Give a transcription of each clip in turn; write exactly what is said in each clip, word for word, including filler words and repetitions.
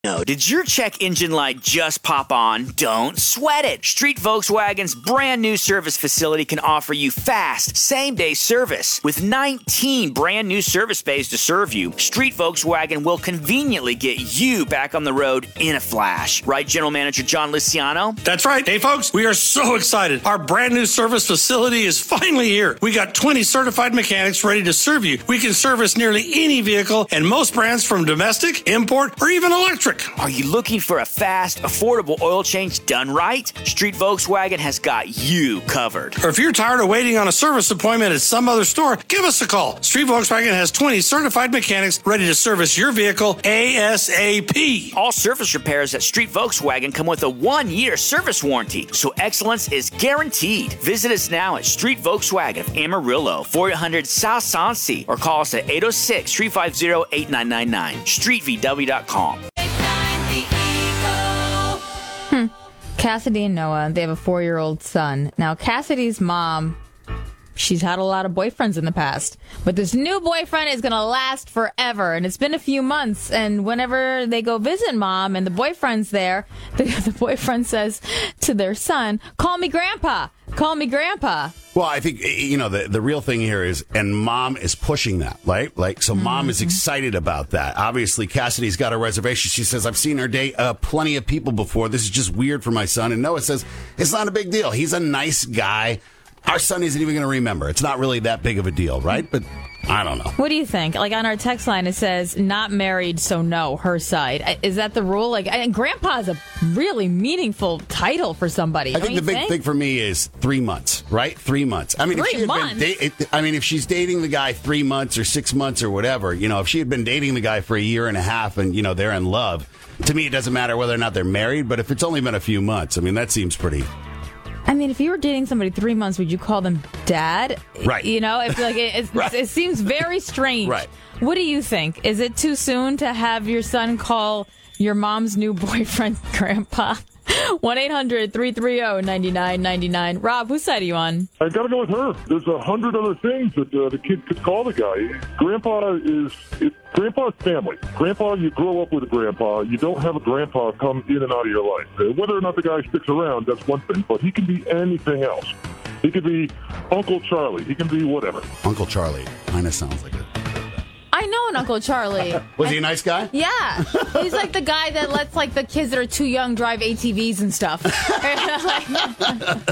No, did your check engine light just pop on? Don't sweat it. Street Volkswagen's brand new service facility can offer you fast, same-day service. With nineteen brand new service bays to serve you, Street Volkswagen will conveniently get you back on the road in a flash. Right, General Manager John Luciano? That's right. Hey, folks, we are so excited. Our brand new service facility is finally here. We got twenty certified mechanics ready to serve you. We can service nearly any vehicle and most brands from domestic, import, or even electric. Are you looking for a fast, affordable oil change done right? Street Volkswagen has got you covered. Or if you're tired of waiting on a service appointment at some other store, give us a call. Street Volkswagen has twenty certified mechanics ready to service your vehicle ASAP. All service repairs at Street Volkswagen come with a one-year service warranty, so excellence is guaranteed. Visit us now at Street Volkswagen of Amarillo, four hundred South Sansi, or call us at eight oh six, three five zero, eight nine nine nine, street v w dot com. Hmm. Cassidy and Noah, they have a four-year-old son. Now, Cassidy's mom, she's had a lot of boyfriends in the past, but this new boyfriend is going to last forever, and it's been a few months, and whenever they go visit mom and the boyfriend's there, the, the boyfriend says to their son, call me grandpa, call me grandpa. Well, I think, you know, the, the real thing here is, and mom is pushing that, right? Like, so mom mm-hmm. is excited about that. Obviously, Cassidy's got a reservation. She says, I've seen her date uh, plenty of people before. This is just weird for my son. And Noah says, it's not a big deal. He's a nice guy. Our son isn't even going to remember. It's not really that big of a deal, right? But I don't know. What do you think? Like on our text line, it says not married, so no, her side. Is that the rule? Like, and grandpa is a really meaningful title for somebody. I think the big think? thing for me is three months, right? Three months. I mean, three if she had months. Been da- I mean, if she's dating the guy three months or six months or whatever, you know, if she had been dating the guy for a year and a half and, you know, they're in love, to me, it doesn't matter whether or not they're married. But if it's only been a few months, I mean, that seems pretty. I mean, if you were dating somebody three months, would you call them dad? Right. You know, if like it, it's, right. it seems very strange. Right. What do you think? Is it too soon to have your son call your mom's new boyfriend grandpa? one eight hundred, three three zero, nine nine nine nine. Rob, whose side are you on? I got to go with her. There's a hundred other things that uh, the kid could call the guy. Grandpa is it, Grandpa's family. Grandpa, you grow up with a grandpa. You don't have a grandpa come in and out of your life. Uh, whether or not the guy sticks around, that's one thing. But he can be anything else. He could be Uncle Charlie. He can be whatever. Uncle Charlie kind of sounds like it. I know an Uncle Charlie. Was he a nice guy? Yeah. He's like the guy that lets like the kids that are too young drive A T Vs and stuff.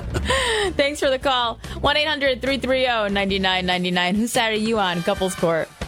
Thanks for the call. one eight hundred, three three zero, nine nine nine nine. Whose side are you on? Couples Court.